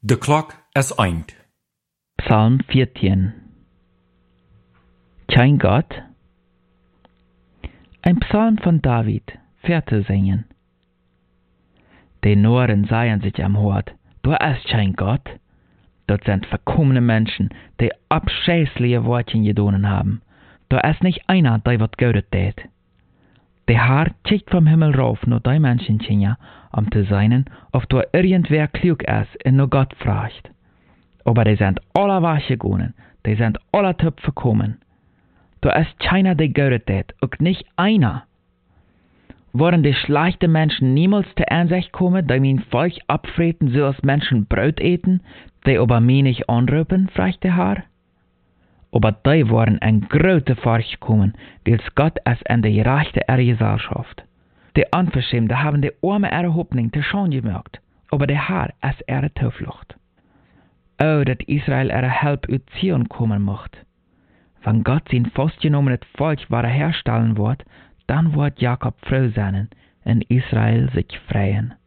De klok is eind. Psalm 14. Kein Gott. Ein Psalm von David, Vierte singen. Die Noren seien sich am Hort, du ist kein Gott. Dort sind verkommene Menschen, die abscheußliche Wortchen gedonen haben. Da ist nicht einer, der wat Gutes tät. Der Herr kijkt vom Himmel rauf nur die Menschenkinder, um zu sehen, ob da irgendwer klug ist und nur Gott fragt. Aber die sind alle weggegangen, die sind alle top verkommen. Da ist keiner, der Gutes tät, auch nicht einer. Wollen die schlechten Menschen niemals zur Einsicht kommen, die mein Volk abfreten, so als Menschen Brot eten, die aber mich nicht anrufen, fragt der Herr. Aber die waren in große Furcht gekommen, weil Gott es in die Rechte ihrer Gesellschaft. Die Unverschämten haben die Arme ihrer Hoffnung zu Schau gemacht, aber der Herr ist ihre Zuflucht. Oh, dass Israel ihre Hilfe aus Zion kommen mocht. Wenn Gott sein festgenommenes Volk wiederherstellen wird, dann wird Jakob froh sein und Israel sich freuen.